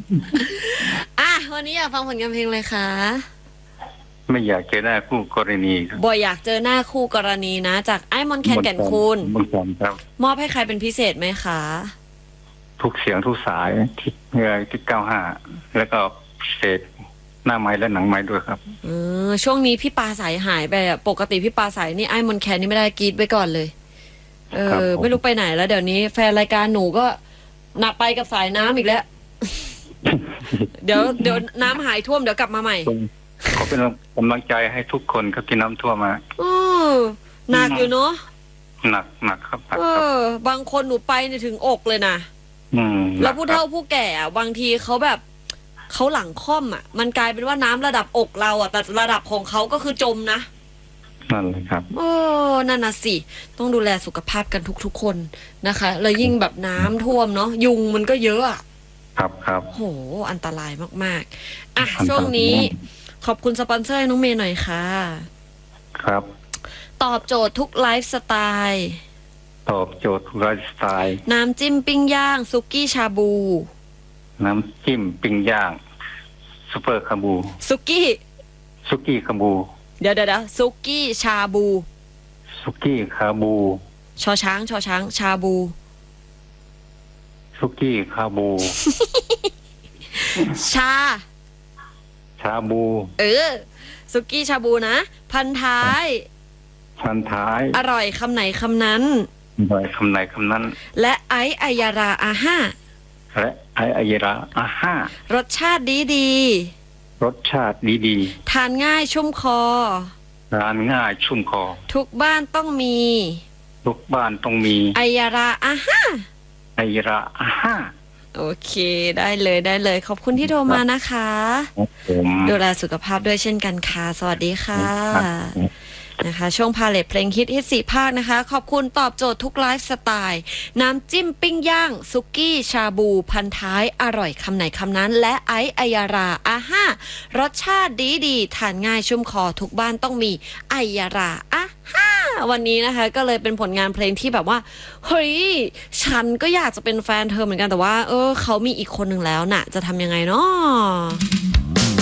วันนี้อยากฟังผลงานเพลงอะไรคะไม่อยากเจอหน้าคู่กรณีครับบอยอยากเจอหน้าคู่กรณีนะจากไอ้มอนแคนแก่นคูณบนความครับมอบให้ใครเป็นพิเศษไหมคะทุกเสียงทุกสายที่95แล้วก็พิเศษหน้าไม้และหนังไม้ด้วยครับช่วงนี้พี่ปาสายหายไปอะปกติพี่ปาสายนี่ไอ้มอนแคนนี่ไม่ได้กรีดไว้ก่อนเลยไม่รู้ไปไหนแล้วเดี๋ยวนี้แฟนรายการหนูก็หนักไปกับสายน้ำอีกแล้ว เดี๋ยวน้ำหายท่วมเดี๋ยวกลับมาใหม่ขอเป็นกำลังใจให้ทุกคนครับที่น้ำท่วมมาหนักอยู่เนาะหนักครับบางคนหนูไปเนี่ยถึงอกเลยนะแล้วผู้เฒ่าผู้แก่อะบางทีเขาแบบเขาหลังค่อมอ่ะมันกลายเป็นว่าน้ำระดับอกเราอ่ะแต่ระดับของเขาก็คือจมนะนั่นเลยครับนั่นน่ะสิต้องดูแลสุขภาพกันทุกๆคนนะคะแล้วยิ่งแบบน้ำท่วมเนาะยุงมันก็เยอะอ่ะครับโหอันตรายมากๆช่วงนี้ขอบคุณสปอนเซอร์ให้น้องเมย์หน่อยค่ะครับตอบโจทย์ทุกไลฟ์สไตล์ตอบโจทย์ทุกไลฟ์สไตล์น้ำจิ้มปิ้งย่างซุกี้ชาบูน้ำจิ้มปิ้งย่างซุปเปอร์คาบูซุกี้คาบูเดี๋ยวซุกี้ชาบูซุกี้คาบูชอช้างชาบูซุกี้คาบูชาบูซุกี้ชาบูนะพันท้ายอร่อยคำไหนคำนั้นและไอซ์อัยาราอาห้ารสชาติดีทานง่ายชุ่มคอทุกบ้านต้องมีอัยาราอาห้าโอเคได้เลยขอบคุณที่โทรมานะคะดูแลสุขภาพด้วยเช่นกันค่ะสวัสดีค่ะนะคะช่วงพาเลทเพลงฮิต4 ภาคนะคะขอบคุณตอบโจทย์ทุกไลฟ์สไตล์น้ำจิ้มปิ้งย่างซุกี้ชาบูพันท้ายอร่อยคำไหนคำนั้นและไอซ์อัยาราอาห้ารสชาติดีทานง่ายชุ่มคอทุกบ้านต้องมีอัยาราอาห้าวันนี้นะคะก็เลยเป็นผลงานเพลงที่แบบว่าเฮ้ยฉันก็อยากจะเป็นแฟนเธอเหมือนกันแต่ว่าเขามีอีกคนหนึ่งแล้วน่ะจะทำยังไงเนาะ